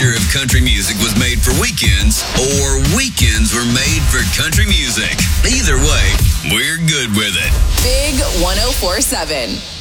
future of country music was made for weekends or weekends were made for country music. Either way, we're good with it. Big 104.7.